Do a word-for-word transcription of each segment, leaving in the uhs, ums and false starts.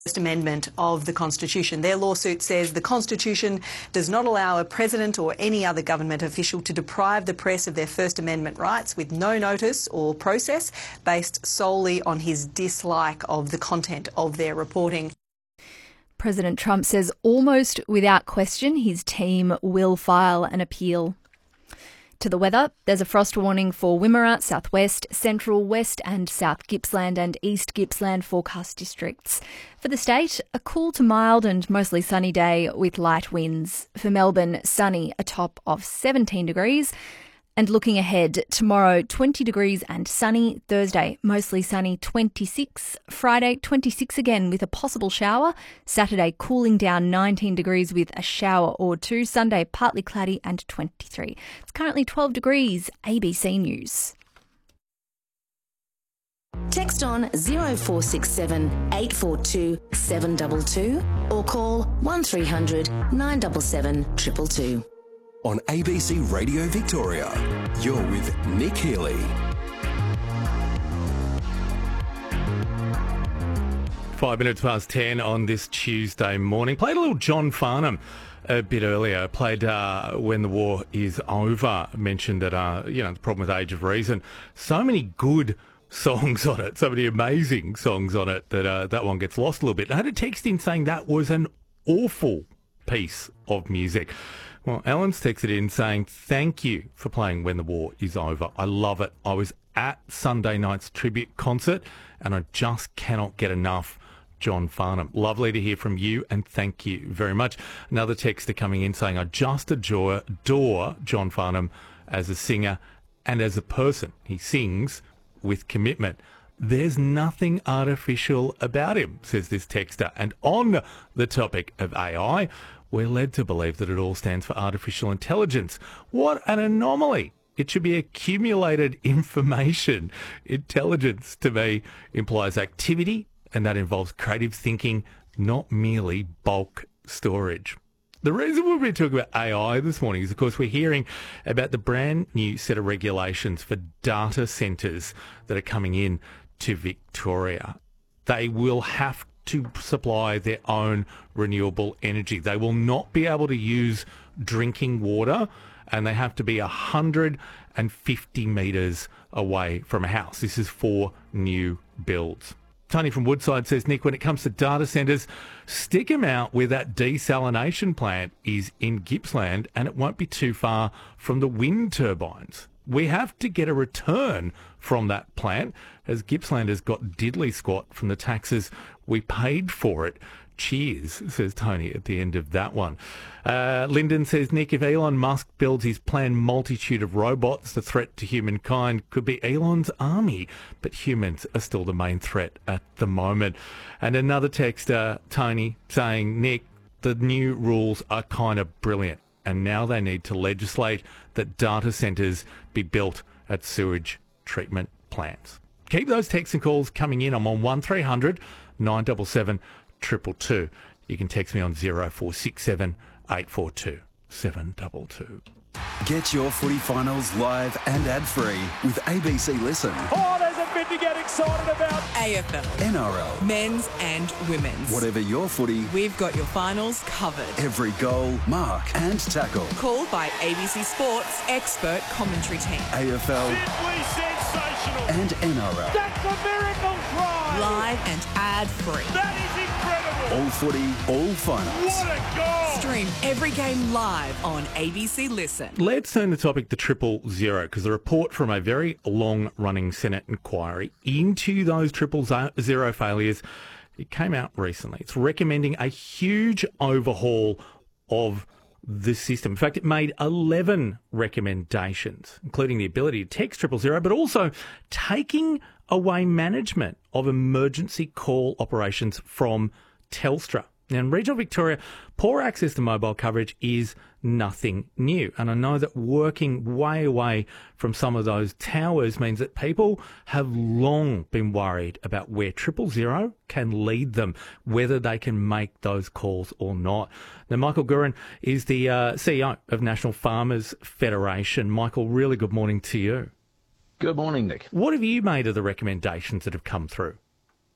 First Amendment of the Constitution. Their lawsuit says the Constitution does not allow a president or any other government official to deprive the press of their First Amendment rights with no notice or process based solely on his dislike of the content of their reporting. President Trump says almost without question his team will file an appeal. To the weather, there's a frost warning for Wimmera, southwest, central, west and south Gippsland and east Gippsland forecast districts. For the state, a cool to mild and mostly sunny day with light winds. For Melbourne, sunny, a top of seventeen degrees. And looking ahead, tomorrow twenty degrees and sunny. Thursday, mostly sunny, twenty-six. Friday, twenty-six again with a possible shower. Saturday, cooling down nineteen degrees with a shower or two. Sunday, partly cloudy and twenty-three. It's currently twelve degrees. A B C News. Text on zero four six seven, eight four two, seven two two or call one three hundred, nine seven seven, two two two. On A B C Radio Victoria, you're with Nick Healy. Five minutes past ten on this Tuesday morning. Played a little John Farnham a bit earlier. Played uh, When the War Is Over. Mentioned that, uh, you know, the problem with Age of Reason. So many good songs on it. So many amazing songs on it that uh, that one gets lost a little bit. I had a text in saying that was an awful piece of music. Well, Ellen's texted in saying, thank you for playing When the War Is Over. I love it. I was at Sunday night's tribute concert and I just cannot get enough John Farnham. Lovely to hear from you and thank you very much. Another texter coming in saying, I just adore, adore John Farnham as a singer and as a person. He sings with commitment. There's nothing artificial about him, says this texter. And on the topic of A I, we're led to believe that it all stands for artificial intelligence. What an anomaly. It should be accumulated information. Intelligence, to me, implies activity, and that involves creative thinking, not merely bulk storage. The reason we've been talking about A I this morning is, of course, we're hearing about the brand new set of regulations for data centres that are coming in to Victoria. They will have to supply their own renewable energy. They will not be able to use drinking water, and they have to be one hundred fifty metres away from a house. This is for new builds. Tony from Woodside says, Nick, when it comes to data centres, stick them out where that desalination plant is in Gippsland, and it won't be too far from the wind turbines. We have to get a return from that plant, as Gippsland has got diddly squat from the taxes we paid for it. Cheers, says Tony at the end of that one. Uh, Lyndon says, Nick, if Elon Musk builds his planned multitude of robots, the threat to humankind could be Elon's army, but humans are still the main threat at the moment. And another texter, Tony, saying, Nick, the new rules are kind of brilliant, and now they need to legislate that data centres be built at sewage treatment plants. Keep those texts and calls coming in. I'm on one three hundred, nine seven seven, two two two. You can text me on zero four six seven, eight four two, seven two two. Get your footy finals live and ad-free with A B C Listen. Oh, there's a bit to get excited about. A F L. N R L. Men's and women's. Whatever your footy, we've got your finals covered. Every goal, mark and tackle. Called by A B C Sports expert commentary team. A F L. Simply sensational. And N R L. That's a miracle try. Live and ad-free. That is incredible. All footy, all finals. What a goal. Stream every game live on A B C Listen. Let's turn the topic to triple zero, because the report from a very long-running Senate inquiry into those triple zero failures, it came out recently. It's recommending a huge overhaul of the system. In fact, it made eleven recommendations, including the ability to text triple zero, but also taking away management of emergency call operations from Telstra. Now, in regional Victoria, poor access to mobile coverage is nothing new. And I know that working way away from some of those towers means that people have long been worried about where triple zero can lead them, whether they can make those calls or not. Now, Michael Gurin is the uh, C E O of National Farmers Federation. Michael, really good morning to you. Good morning, Nick. What have you made of the recommendations that have come through?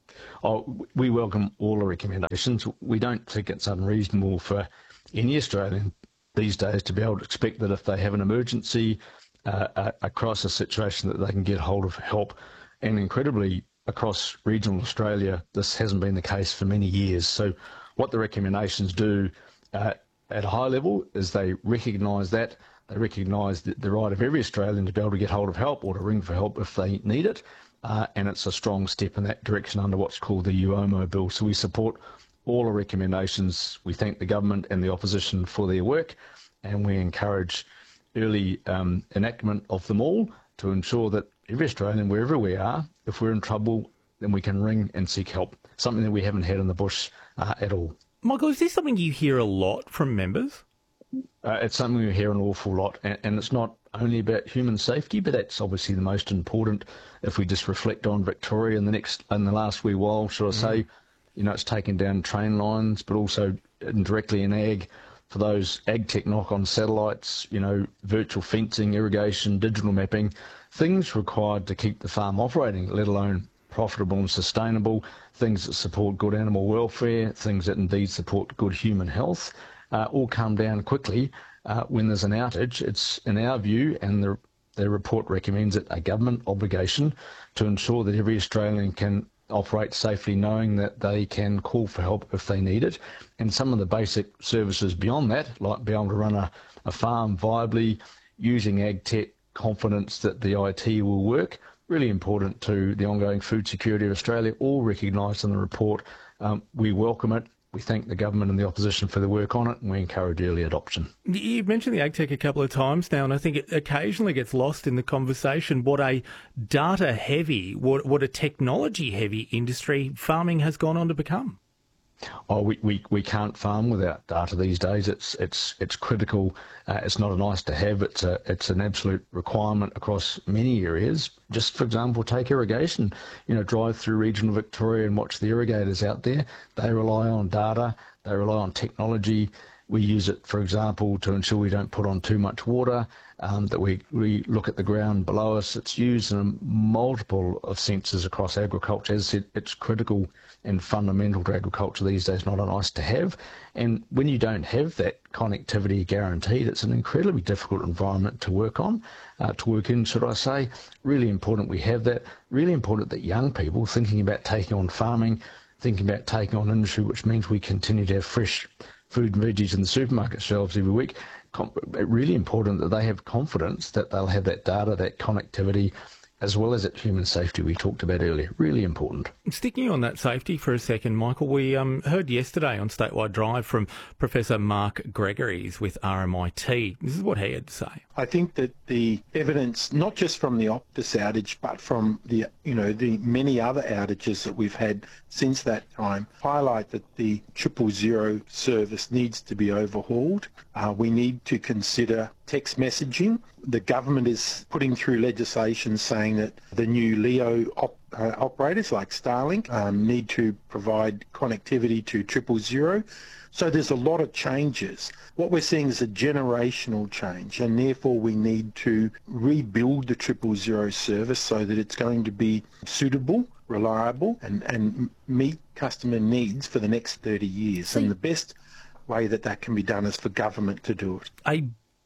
Oh, we welcome all the recommendations. We don't think it's unreasonable for any Australian these days to be able to expect that if they have an emergency, uh, a, a crisis situation, that they can get hold of help. And incredibly, across regional Australia, this hasn't been the case for many years. So what the recommendations do uh, at a high level is they recognise that. They recognise the, the right of every Australian to be able to get hold of help or to ring for help if they need it. Uh, and it's a strong step in that direction under what's called the U O M O bill. So we support all the recommendations. We thank the government and the opposition for their work, and we encourage early um, enactment of them all to ensure that every Australian, wherever we are, if we're in trouble, then we can ring and seek help, something that we haven't had in the bush uh, at all. Michael, is this something you hear a lot from members? Uh, it's something we hear an awful lot, and, and it's not only about human safety, but that's obviously the most important. If we just reflect on Victoria in the next, in the last wee while, should I say, mm. you know, it's taken down train lines, but also indirectly in ag, for those ag tech knock-on satellites, you know, virtual fencing, irrigation, digital mapping, things required to keep the farm operating, let alone profitable and sustainable, things that support good animal welfare, things that indeed support good human health, uh, all come down quickly uh, when there's an outage. It's, in our view, and the, the report recommends it, a government obligation to ensure that every Australian can operate safely, knowing that they can call for help if they need it. And some of the basic services beyond that, like being able to run a, a farm viably, using ag tech, confidence that the I T will work, really important to the ongoing food security of Australia, all recognised in the report. Um, we welcome it. We thank the government and the opposition for the work on it, and we encourage early adoption. You've mentioned the AgTech a couple of times now, and I think it occasionally gets lost in the conversation what a data-heavy, what, what a technology-heavy industry farming has gone on to become. Oh, we, we, we can't farm without data these days. It's it's it's critical. Uh, it's not a nice to have. It's a it's an absolute requirement across many areas. Just for example, take irrigation. You know, drive through regional Victoria and watch the irrigators out there. They rely on data. They rely on technology. We use it, for example, to ensure we don't put on too much water, um, that we, we look at the ground below us. It's used in a multiple of senses across agriculture. As I said, it's critical and fundamental to agriculture these days, not a nice to have. And when you don't have that connectivity guaranteed, it's an incredibly difficult environment to work on, uh, to work in, should I say. Really important we have that. Really important that young people thinking about taking on farming, thinking about taking on industry, which means we continue to have fresh food and veggies in the supermarket shelves every week. Really important that they have confidence that they'll have that data, that connectivity, as well as that human safety we talked about earlier. Really important. Sticking on that safety for a second, Michael, we um, heard yesterday on Statewide Drive from Professor Mark Gregories with R M I T. This is what he had to say. I think that the evidence, not just from the Optus outage, but from the, you know, the many other outages that we've had since that time, highlight that the triple zero service needs to be overhauled. Uh, we need to consider text messaging. The government is putting through legislation saying that the new LEO op, uh, operators like Starlink um, need to provide connectivity to triple zero. So there's a lot of changes. What we're seeing is a generational change, and therefore we need to rebuild the triple zero service so that it's going to be suitable, reliable, and, and meet customer needs for the next thirty years. See, and the best way that that can be done is for government to do it. A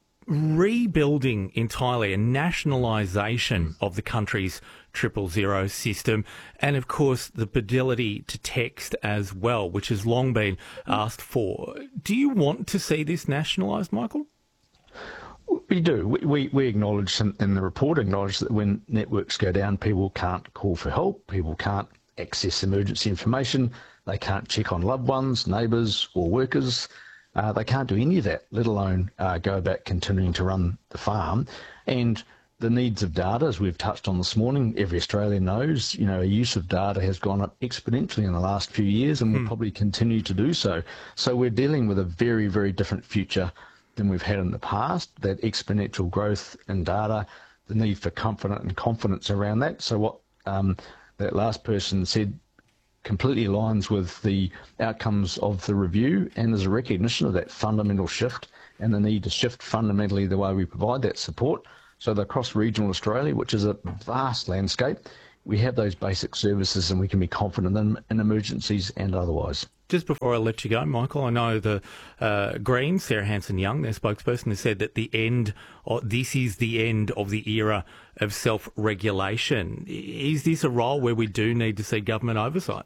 rebuilding entirely, a nationalisation of the country's triple zero system, and of course the ability to text as well, which has long been asked for. Do you want to see this nationalised, Michael? We do. We, we, we acknowledge in, in the report, acknowledge that when networks go down, people can't call for help, people can't access emergency information, they can't check on loved ones, neighbours or workers. Uh, they can't do any of that, let alone uh, go about continuing to run the farm. And the needs of data, as we've touched on this morning, every Australian knows, you know, use of data has gone up exponentially in the last few years and will mm. probably continue to do so. So we're dealing with a very, very different future than we've had in the past, that exponential growth in data, the need for confidence and confidence around that. So what um, that last person said completely aligns with the outcomes of the review, and there's a recognition of that fundamental shift and the need to shift fundamentally the way we provide that support. So that across regional Australia, which is a vast landscape, we have those basic services and we can be confident in, in emergencies and otherwise. Just before I let you go, Michael, I know the uh, Greens, Sarah Hanson-Young, their spokesperson, has said that the end, or this is the end of the era of self-regulation. Is this a role where we do need to see government oversight?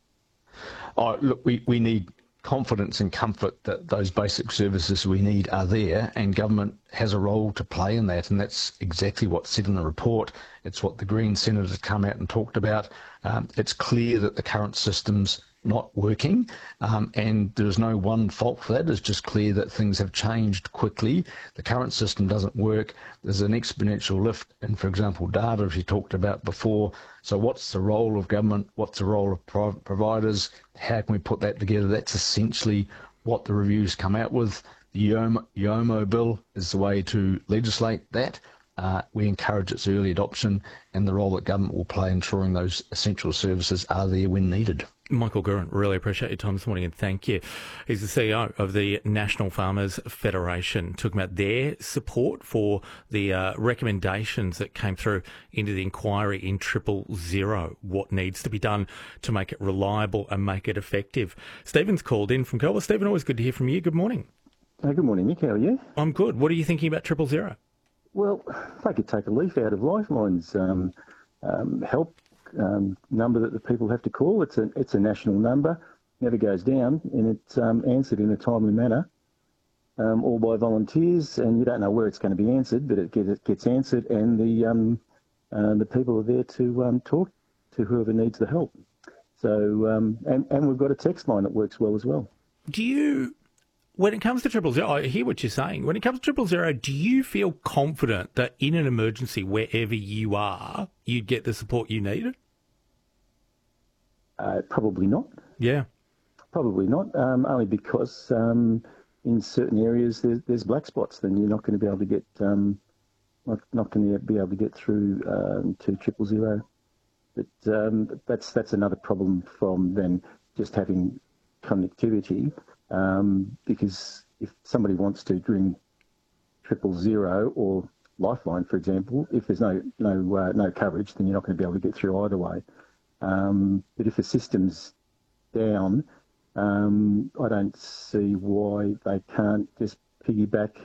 Oh, look, we, we need confidence and comfort that those basic services we need are there, and government has a role to play in that, and that's exactly what's said in the report. It's what the Green senators come out and talked about. Um, it's clear that the current system's not working, um, and there's no one fault for that. It's just clear that things have changed quickly. The current system doesn't work. There's an exponential lift in, for example, data, as you talked about before. So what's the role of government? What's the role of private providers? How can we put that together? That's essentially what the reviews come out with. The YOMO, YOMO bill is the way to legislate that. Uh, we encourage its early adoption and the role that government will play ensuring those essential services are there when needed. Michael Gurin, really appreciate your time this morning and thank you. He's the C E O of the National Farmers Federation, talking about their support for the uh, recommendations that came through into the inquiry in Triple Zero, what needs to be done to make it reliable and make it effective. Stephen's called in from Kelwa. Stephen, always good to hear from you. Good morning. Uh, good morning, Nick. How are you? I'm good. What are you thinking about Triple Zero? Well, they could take a leaf out of Lifeline's um, um, help um, number that the people have to call. It's a it's a national number, never goes down, and it's um, answered in a timely manner, um, all by volunteers. And you don't know where it's going to be answered, but it, get, it gets answered, and the um, uh, the people are there to um, talk to whoever needs the help. So um, and and we've got a text line that works well as well. Do you? When it comes to Triple Zero, I hear what you're saying. When it comes to Triple Zero, do you feel confident that in an emergency, wherever you are, you'd get the support you needed? Uh, probably not. Yeah. Probably not, um, only because um, in certain areas there's, there's black spots, then you're not going to be able to get um, not, not going to be able to get through um, to Triple Zero. But um, that's that's another problem from then just having connectivity. Um, because if somebody wants to ring Triple Zero or Lifeline, for example, if there's no no uh, no coverage, then you're not going to be able to get through either way. Um, but if the system's down, um, I don't see why they can't just piggyback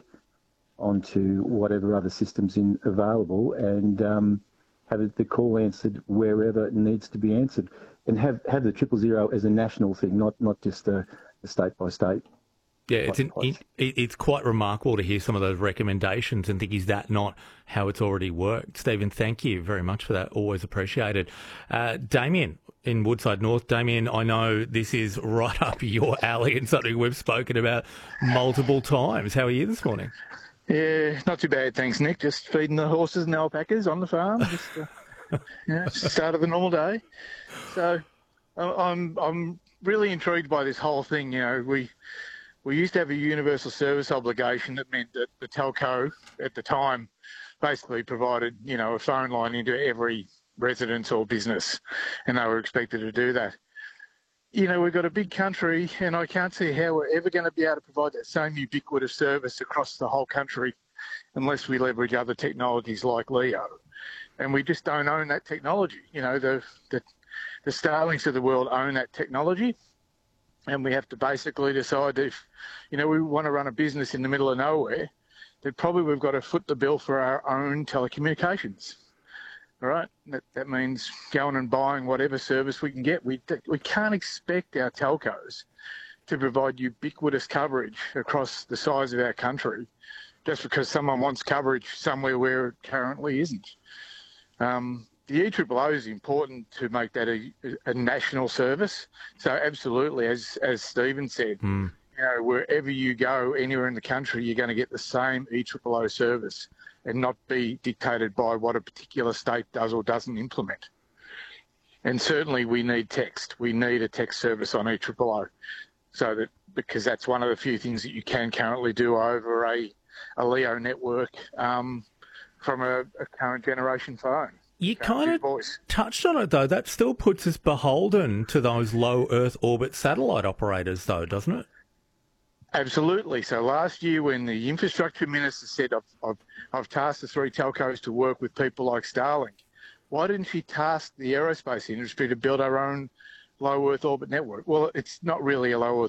onto whatever other systems in available and um, have it, the call answered wherever it needs to be answered, and have have the Triple Zero as a national thing, not not just a state by state. Yeah, it's an, it, it's quite remarkable to hear some of those recommendations and think, is that not how it's already worked? Stephen, thank you very much for that. Always appreciated. Uh, Damien in Woodside North. Damien, I know this is right up your alley and something we've spoken about multiple times. How are you this morning? Yeah, not too bad, thanks, Nick. Just feeding the horses and the alpacas on the farm. Just, uh, you know, start of the normal day. So I'm I'm really intrigued by this whole thing. You know, we we used to have a universal service obligation that meant that the telco at the time basically provided, you know, a phone line into every residence or business, and they were expected to do that. You know, we've got a big country, and I can't see how we're ever going to be able to provide that same ubiquitous service across the whole country unless we leverage other technologies like LEO. And we just don't own that technology. You know, the the The Starlinks of the world own that technology, and we have to basically decide if, you know, we want to run a business in the middle of nowhere, then probably we've got to foot the bill for our own telecommunications. All right? That, that means going and buying whatever service we can get. We, we can't expect our telcos to provide ubiquitous coverage across the size of our country just because someone wants coverage somewhere where it currently isn't. Um, The E O O is important to make that a, a national service. So absolutely, as as Stephen said, mm. you know, wherever you go, anywhere in the country, you're going to get the same E O O service and not be dictated by what a particular state does or doesn't implement. And certainly we need text. We need a text service on E O O, so that because that's one of the few things that you can currently do over a, a LEO network um, from a, a current generation phone. You kind of touched on it, though. That still puts us beholden to those low Earth orbit satellite operators, though, doesn't it? Absolutely. So last year when the infrastructure minister said, I've, I've, I've tasked the three telcos to work with people like Starlink, why didn't she task the aerospace industry to build our own low Earth orbit network? Well, it's not really a low Earth